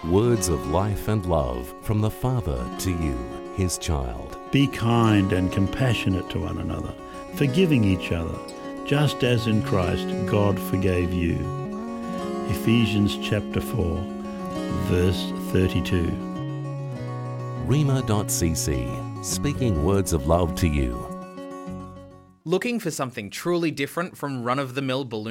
Words of life and love from the Father to you, His child. Be kind and compassionate to one another, forgiving each other, just as in Christ God forgave you. Ephesians chapter 4, verse 32. Rhema.cc, speaking words of love to you. Looking for something truly different from run-of-the-mill balloon